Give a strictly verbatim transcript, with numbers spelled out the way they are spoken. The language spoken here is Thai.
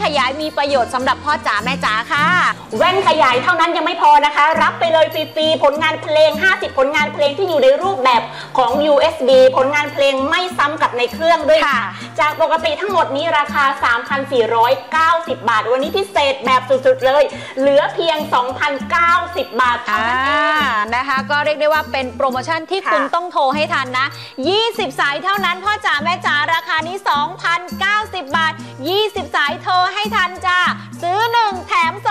ยายมีประโยชน์สำหรับพ่อจ๋าแม่จ๋าค่ะแว่นขยายเท่านั้นยังไม่พอนะคะรับไปเลยฟรีๆผลงานเพลงห้าสิบผลงานเพลงที่อยู่ในรูปแบบของ ยู เอส บี ผลงานเพลงไม่ซ้ำกับในเครื่องด้วยค่ะจากปกติทั้งหมดนี้ราคา สามพันสี่ร้อยเก้าสิบ บาทวันนี้พิเศษแบบสุดๆเลยเหลือเพียง สองพันเก้าสิบ บาทเท่านั้นเองนะคะก็เรียกได้ว่าเป็นโปรโมชั่นที่คุณต้องโทรให้ทันนะยี่สิบสายเท่านั้นพ่อจ๋าแม่จ๋าราคานี้ สองพันเก้าสิบ บาทยี่สิบสายโทรให้ทันจ้าซื้อหนึ่งแถมสอง